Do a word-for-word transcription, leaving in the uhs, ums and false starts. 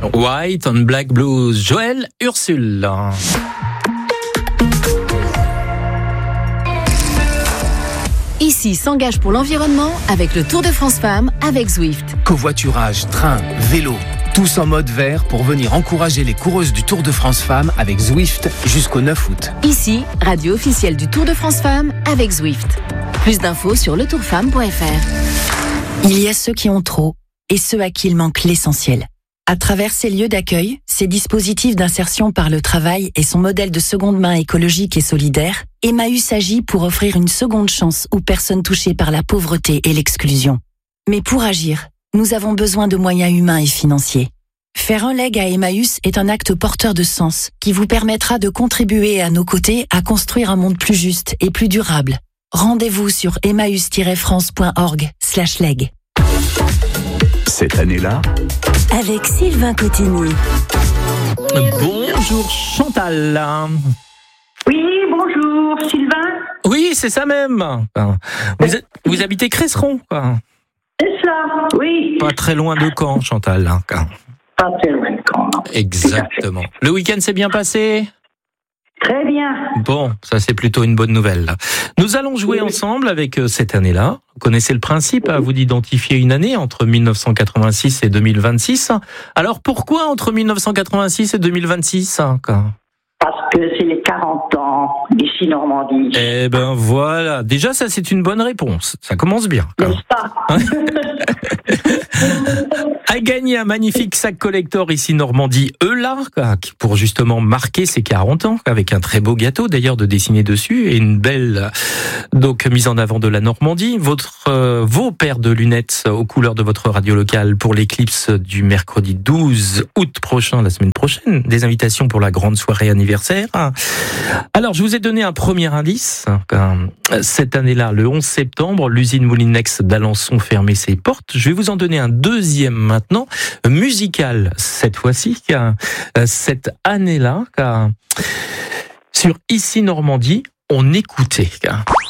White on Black Blues. Joël Ursule. Ici s'engage pour l'environnement avec le Tour de France Femmes avec Zwift. Covoiturage, train, vélo, tous en mode vert pour venir encourager les coureuses du Tour de France Femmes avec Zwift jusqu'au neuf août. Ici, radio officielle du Tour de France Femmes avec Zwift. Plus d'infos sur le tour femme point f r. Il y a ceux qui ont trop et ceux à qui il manque l'essentiel. À travers ces lieux d'accueil, ces dispositifs d'insertion par le travail et son modèle de seconde main écologique et solidaire, Emmaüs agit pour offrir une seconde chance aux personnes touchées par la pauvreté et l'exclusion. Mais pour agir, nous avons besoin de moyens humains et financiers. Faire un leg à Emmaüs est un acte porteur de sens qui vous permettra de contribuer à nos côtés à construire un monde plus juste et plus durable. Rendez-vous sur emmaüs tiret france point org slash leg. Cette année-là, avec Sylvain Cotigny. Bonjour Chantal. Oui, bonjour Sylvain. Oui, c'est ça même. Vous, êtes, vous habitez Cresseron, quoi. C'est ça, oui. Pas très loin de Caen, Chantal. Pas très loin de Caen, non. Exactement. Le week-end s'est bien passé ? Très bien. Bon, ça c'est plutôt une bonne nouvelle. Nous allons jouer ensemble avec cette année-là. Vous connaissez le principe, à vous d'identifier une année entre mille neuf cent quatre-vingt-six et deux mille vingt-six. Alors pourquoi entre mille neuf cent quatre-vingt-six et deux mille vingt-six ? Parce que c'est les quarante ans d'ici Normandie. Eh ben voilà, déjà ça c'est une bonne réponse, ça commence bien. N'est-ce pas ? A gagné un magnifique sac collector ici Normandie Eula, pour justement marquer ses quarante ans, avec un très beau gâteau d'ailleurs de dessiner dessus et une belle donc mise en avant de la Normandie. Votre euh, vos paires de lunettes aux couleurs de votre radio locale pour l'éclipse du mercredi douze août prochain, la semaine prochaine. Des invitations pour la grande soirée anniversaire. Alors je vous ai donné un premier indice. Cette année-là, le onze septembre, l'usine Moulinex d'Alençon fermait ses portes. Je vais vous en donner un deuxième maintenant, musical cette fois-ci. Cette année-là, sur Ici Normandie, on écoutait.